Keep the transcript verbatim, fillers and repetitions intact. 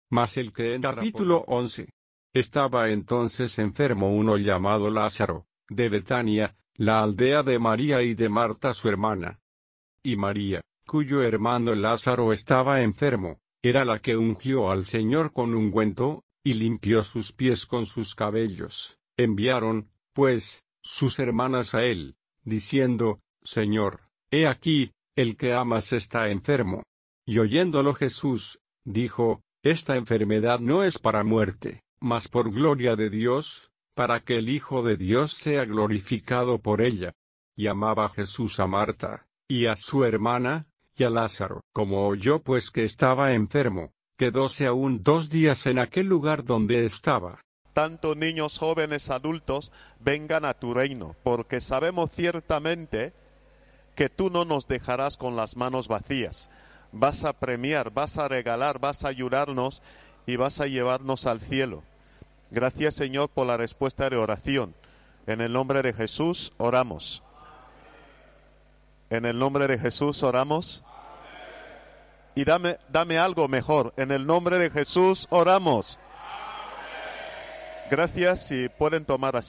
Mas el que entra. Capítulo once. Estaba entonces enfermo uno llamado Lázaro, de Betania, la aldea de María y de Marta su hermana. Y María, cuyo hermano Lázaro estaba enfermo, era la que ungió al Señor con ungüento, y limpió sus pies con sus cabellos. Enviaron, pues, sus hermanas a él, diciendo: Señor, he aquí, el que amas está enfermo. Y oyéndolo Jesús, dijo: Esta enfermedad no es para muerte, mas por gloria de Dios, para que el Hijo de Dios sea glorificado por ella. Y amaba Jesús a Marta, y a su hermana, y a Lázaro. Como oyó pues que estaba enfermo, quedóse aún dos días en aquel lugar donde estaba. Tanto niños, jóvenes, adultos, vengan a tu reino, porque sabemos ciertamente que tú no nos dejarás con las manos vacías. Vas a premiar, vas a regalar, vas a ayudarnos y vas a llevarnos al cielo. Gracias, Señor, por la respuesta de oración. En el nombre de Jesús oramos. En el nombre de Jesús oramos. Y dame, dame algo mejor. En el nombre de Jesús oramos. Gracias, si pueden tomar asiento.